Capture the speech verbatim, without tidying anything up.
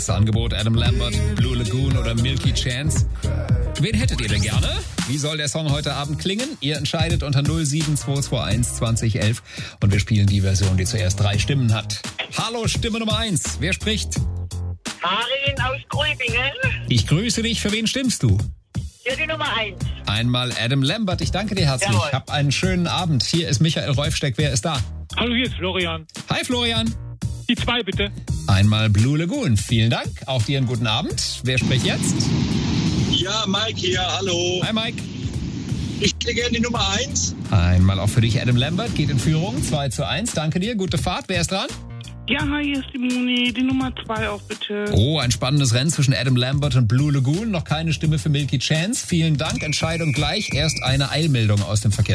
Das Angebot Adam Lambert, Blue Lagoon oder Milky Chance. Wen hättet ihr denn gerne? Wie soll der Song heute Abend klingen? Ihr entscheidet unter null sieben zwei zwei eins zwanzig elf und wir spielen die Version, die zuerst drei Stimmen hat. Hallo, Stimme Nummer eins. Wer spricht? Karin aus Gröbingen. Ich grüße dich. Für wen stimmst du? Für die Nummer eins. Einmal Adam Lambert. Ich danke dir herzlich. Jawohl. Hab einen schönen Abend. Hier ist Michael Reufsteck. Wer ist da? Hallo, hier ist Florian. Hi Florian. Die zwei bitte. Einmal Blue Lagoon. Vielen Dank. Auch dir einen guten Abend. Wer spricht jetzt? Ja, Mike hier, hallo. Hi Mike. Ich hätte gerne die Nummer eins. Einmal auch für dich Adam Lambert. Geht in Führung. zwei zu eins. Danke dir. Gute Fahrt. Wer ist dran? Ja, hi, hier ist die Moni. Die Nummer zwei auch bitte. Oh, ein spannendes Rennen zwischen Adam Lambert und Blue Lagoon. Noch keine Stimme für Milky Chance. Vielen Dank. Entscheidung gleich. Erst eine Eilmeldung aus dem Verkehr.